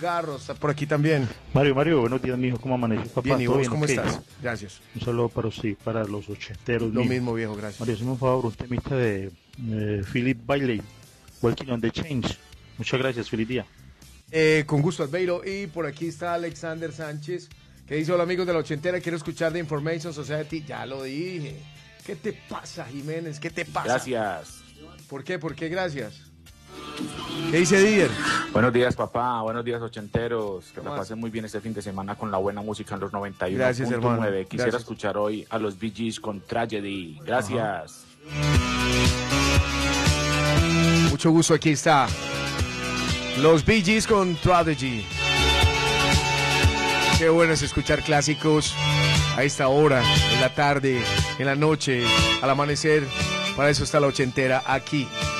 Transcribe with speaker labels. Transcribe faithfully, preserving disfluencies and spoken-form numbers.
Speaker 1: Garro está por aquí también.
Speaker 2: Mario, Mario, buenos días, mijo. ¿Cómo amaneció, papá?
Speaker 1: Bien, ¿y vos cómo
Speaker 2: okay?
Speaker 1: estás? Gracias.
Speaker 2: Un saludo para sí, para los ochenteros.
Speaker 1: Lo
Speaker 2: mijo.
Speaker 1: mismo, viejo, gracias.
Speaker 2: Mario, hazme un favor, un temita de eh, Philip Bailey, Walking on the Change. Muchas gracias, feliz día.
Speaker 1: Eh, con gusto, Albeiro. Y por aquí está Alexander Sánchez, que dice: hola amigos de la ochentera, quiero escuchar de Information Society. Ya lo dije. ¿Qué te pasa, Jiménez? ¿Qué te pasa?
Speaker 3: Gracias.
Speaker 1: ¿Por qué? ¿Por qué gracias? ¿Qué dice Didier?
Speaker 3: Buenos días, papá. Buenos días, ochenteros. Que la
Speaker 1: ¿Cómo
Speaker 3: pasen muy bien este fin de semana con la buena música en los noventa y uno
Speaker 1: Gracias,
Speaker 3: punto
Speaker 1: hermano.
Speaker 3: nueve. Quisiera
Speaker 1: Gracias.
Speaker 3: escuchar hoy a los Bee Gees con Tragedy. Gracias.
Speaker 1: Mucho gusto, aquí está. Los Bee Gees con Tragedy. Qué bueno es escuchar clásicos a esta hora, en la tarde, en la noche, al amanecer. Para eso está la ochentera aquí.